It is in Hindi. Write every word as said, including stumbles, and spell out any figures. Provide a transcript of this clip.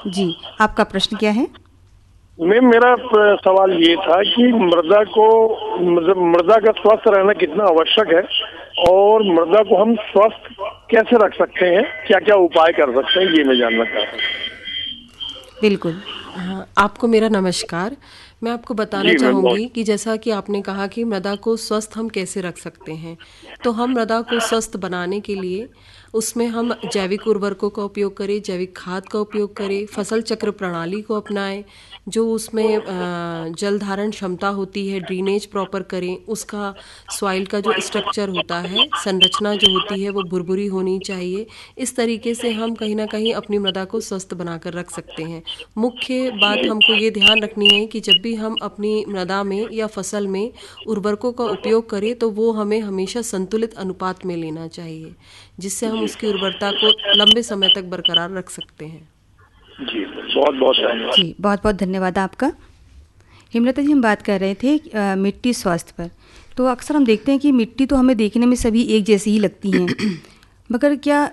जी, आपका प्रश्न क्या है? मैम, मेरा प- सवाल ये था कि मृदा को मतलब मृदा का स्वस्थ रहना कितना आवश्यक है और मृदा को हम स्वस्थ कैसे रख सकते हैं, क्या क्या उपाय कर सकते हैं, ये मैं जानना चाहता बिल्कुल। हाँ, आपको मेरा नमस्कार। मैं आपको हूँ। बताना जी मैम, बहुत चाहूँगी कि जैसा कि आपने कहा कि मृदा को स्वस्थ हम कैसे रख सकते हैं, तो हम मृदा को स्वस्थ बनाने के लिए उसमें हम जैविक उर्वरकों का उपयोग करें, जैविक खाद का उपयोग करें, फसल चक्र प्रणाली को अपनाएं, जो उसमें अ, जल धारण क्षमता होती है, ड्रेनेज प्रॉपर करें, उसका सॉइल का जो स्ट्रक्चर होता है, संरचना जो होती है वो भुरभुरी होनी चाहिए। इस तरीके से हम कहीं ना कहीं अपनी मृदा को स्वस्थ बनाकर रख सकते हैं। मुख्य बात हमको ये ध्यान रखनी है कि जब भी हम अपनी मृदा में या फसल में उर्वरकों का उपयोग करें तो वो हमें हमेशा संतुलित अनुपात में लेना चाहिए, जिससे हम उसकी उर्वरता को लंबे समय तक बरकरार रख सकते हैं। जी, बहुत बहुत धन्यवाद। जी, बहुत-बहुत धन्यवाद आपका। हेमलता जी, हम बात कर रहे थे अ, मिट्टी स्वास्थ्य पर। तो अक्सर हम देखते हैं कि मिट्टी तो हमें देखने में सभी एक जैसी ही लगती हैं, मगर क्या